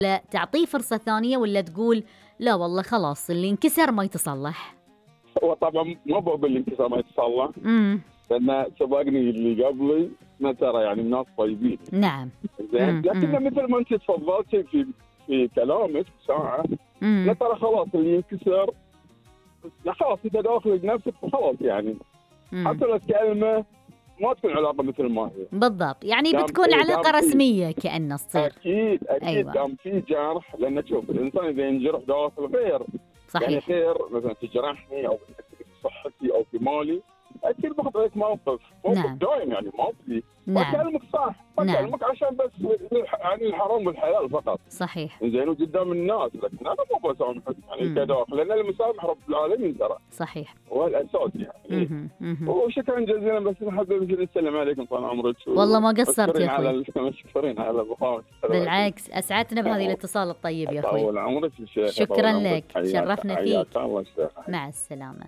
لا تعطيه فرصة ثانية ولا تقول لا والله خلاص اللي انكسر ما يتصلح؟ هو طبعا ما بقول الانكسار ما يتصلح، لان سبقني اللي قبلي ما ترى يعني الناس طيبين. نعم. زين، لكن مثل ما انت تفضلتي في كلامك ساعه، لا ترى خلاص اللي ينكسر خلاص انت داخل نفسك خلاص يعني. حتى لو كلمه ما تكون علاقه مثل ما هي بالضبط، يعني بتكون علاقه رسميه كأنه تصير. اكيد أيوة. دام في جرح، لان شوف الانسان اذا ينجرح داخل غير. صحيح. يعني غير مثلا تجرحني او في صحتي او في مالي، اكيد باخذ عليك موقف نعم. دائم يعني موقفي. نعم. بكلمك صح، بكلمك عشان بس يعني الحرام والحلال فقط. صحيح. زين وقدام الناس، لكن انا مو بسامحك يعني كداخل، لان المسامح رب العالمين ترى. صحيح. هو الاساس يعني. وشكرا جزيلا، بس حبيبي نسلم عليكم طال عمرك. والله ما قصرت يا اخوي. مشكورين على البرنامج. بالعكس اسعدتنا بهذه الاتصال الطيب يا اخوي. طول عمرك الشيخ. شكرا لك، شرفنا فيك. مع السلامه.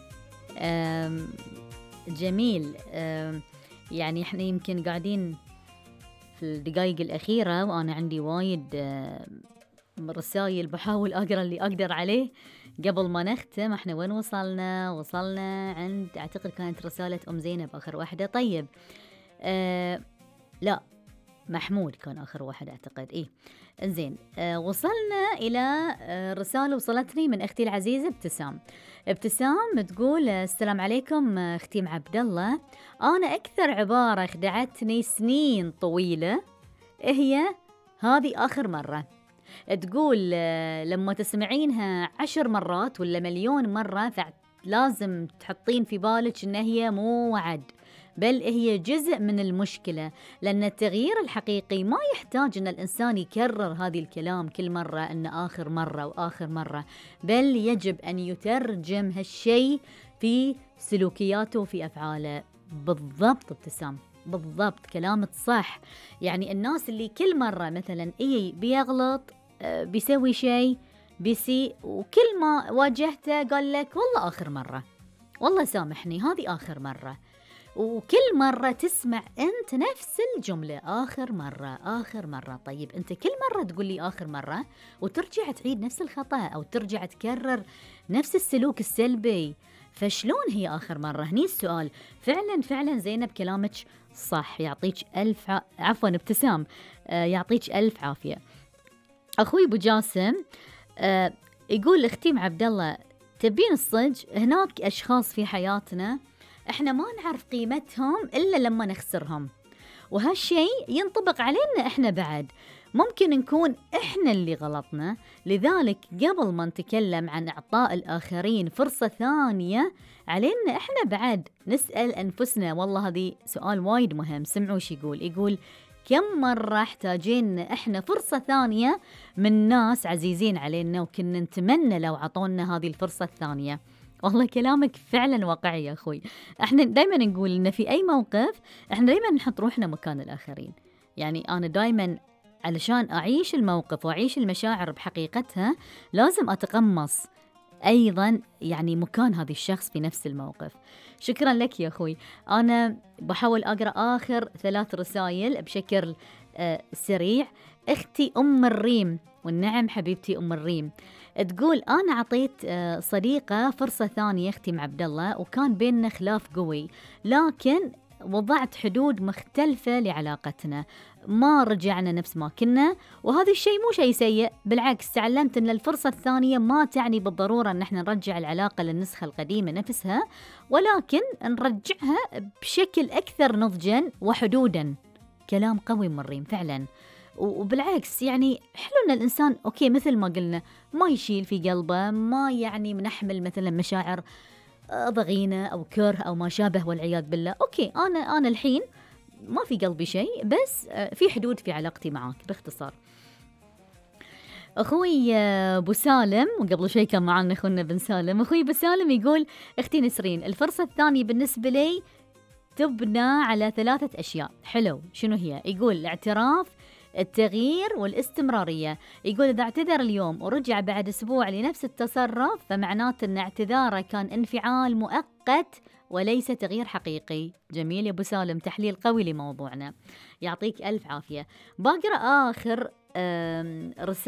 جميل. يعني احنا يمكن قاعدين في الدقائق الأخيرة وأنا عندي وايد رسائل بحاول أقرأ اللي أقدر عليه قبل ما نختم. احنا وين وصلنا عند أعتقد كانت رسالة أم زينب آخر واحدة. طيب لا محمود كان آخر واحد أعتقد. إنزين وصلنا إلى رسالة وصلتني من أختي العزيزة ابتسام تقول السلام عليكم أختي عبد الله، أنا أكثر عبارة خدعتني سنين طويلة هي هذه آخر مرة. تقول لما تسمعينها 10 مرات ولا مليون مرة فلازم تحطين في بالك إن هي مو وعد، بل هي جزء من المشكلة، لأن التغيير الحقيقي ما يحتاج أن الإنسان يكرر هذه الكلام كل مرة أن آخر مرة وآخر مرة، بل يجب أن يترجم هالشيء في سلوكياته وفي أفعاله. بالضبط ابتسام، بالضبط كلامك صح. يعني الناس اللي كل مرة مثلا بيغلط بيسوي شيء بيسيء، وكل ما واجهته قال لك والله آخر مرة، والله سامحني هذه آخر مرة، وكل مرة تسمع أنت نفس الجملة آخر مرة. طيب أنت كل مرة تقول لي آخر مرة وترجع تعيد نفس الخطأ أو ترجع تكرر نفس السلوك السلبي، فشلون هي آخر مرة؟ هني السؤال. فعلا زينب كلامك صح، يعطيك عفوا ابتسام يعطيك ألف عافية. أخوي أبو جاسم يقول أختي عبد الله تبين الصدق، هناك أشخاص في حياتنا احنا ما نعرف قيمتهم إلا لما نخسرهم، وهالشيء ينطبق علينا احنا بعد. ممكن نكون احنا اللي غلطنا، لذلك قبل ما نتكلم عن إعطاء الآخرين فرصة ثانية علينا احنا بعد نسأل أنفسنا. والله هذه سؤال وايد مهم. سمعوا شي يقول كم مرة احتاجين احنا فرصة ثانية من ناس عزيزين علينا وكنا نتمنى لو عطونا هذه الفرصة الثانية. والله كلامك فعلا واقعي يا أخوي. احنا دايما نقول إن في أي موقف احنا دايما نحط روحنا مكان الآخرين. يعني أنا دايما علشان أعيش الموقف وأعيش المشاعر بحقيقتها لازم أتقمص أيضا يعني مكان هذا الشخص في نفس الموقف. شكرا لك يا أخوي. أنا بحاول أقرأ آخر 3 رسائل بشكل سريع. أختي أم الريم، والنعم حبيبتي أم الريم، تقول أنا عطيت صديقة فرصة ثانية أختي عبد الله، وكان بيننا خلاف قوي، لكن وضعت حدود مختلفة لعلاقتنا، ما رجعنا نفس ما كنا، وهذا الشيء مو شيء سيء، بالعكس تعلمت أن الفرصة الثانية ما تعني بالضرورة أن احنا نرجع العلاقة للنسخة القديمة نفسها، ولكن نرجعها بشكل أكثر نضجا وحدودا. كلام قوي مريم فعلا. وبالعكس يعني حلو أن الإنسان أوكي مثل ما قلنا ما يشيل في قلبه، ما يعني منحمل مثلا مشاعر ضغينة أو كره أو ما شابه والعياذ بالله. أوكي أنا الحين ما في قلبي شيء، بس في حدود في علاقتي معاك. باختصار أخوي أبو سالم، وقبل شوي كان معنا أخونا بن سالم، أخوي أبو سالم يقول أختي نسرين الفرصة الثانية بالنسبة لي تبنى على 3 أشياء. حلو، شنو هي؟ يقول الاعتراف، التغيير، والاستمرارية. يقول إذا اعتذر اليوم ورجع بعد أسبوع لنفس التصرف فمعناته أن اعتذاره كان انفعال مؤقت وليس تغيير حقيقي. جميل يا أبو سالم، تحليل قوي لموضوعنا، يعطيك ألف عافية. بقرأ آخر رسالة